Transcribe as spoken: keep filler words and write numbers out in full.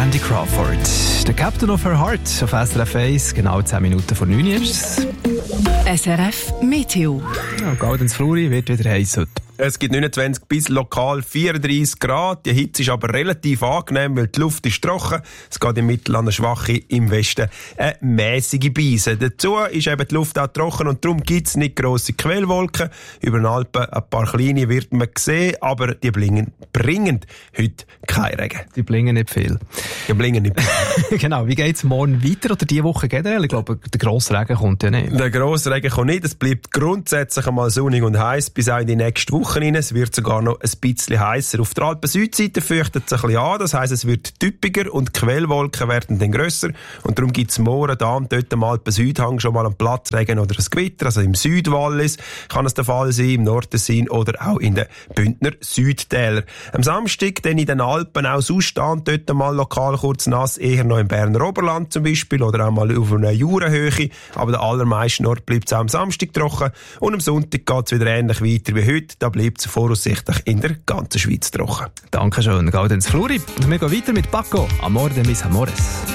Randy Crawford. Der Captain of Her Heart auf S R F eins, genau zehn Minuten vor neun ist S R F Meteo. ja, Gaudenz Fluri wird wieder heiß heute. Es gibt neunundzwanzig bis lokal vierunddreissig Grad. Die Hitze ist aber relativ angenehm, weil die Luft ist trocken. Es geht im Mittel an eine schwache, im Westen eine mäßige Beise. Dazu ist eben die Luft auch trocken und darum gibt es nicht grosse Quellwolken. Über den Alpen ein paar kleine wird man sehen, aber die bringen, bringen heute keinen Regen. Die blingen nicht viel. Die bringen nicht viel. Genau, wie geht es morgen weiter oder diese Woche generell? Ich glaube, der grosse Regen kommt ja nicht. Der grosse Regen kommt nicht. Es bleibt grundsätzlich einmal sonnig und heiß bis auch in die nächste Woche rein. Es wird sogar noch ein bisschen heißer. Auf der Alpen-Südseite fürchtet es ein bisschen an. Das heisst, es wird typiger und die Quellwolken werden dann grösser. Und darum gibt es morgen da und dort am Alpen-Südhang schon mal einen Platzregen oder ein Gewitter. Also im Südwallis kann es der Fall sein, im Nordtessin oder auch in den Bündner Südtälern. Am Samstag dann in den Alpen auch sonst da und dort mal lokal kurz nass, eher noch im Berner Oberland zum Beispiel oder auch mal auf einer Jurenhöhe. Aber der allermeisten Ort bleibt es auch am Samstag trocken. Und am Sonntag geht es wieder ähnlich weiter wie heute. Da bleibt es voraussichtlich in der ganzen Schweiz trocken. Dankeschön, Gaudenz Fluri. Und wir gehen weiter mit Paco. Amor de mis amores.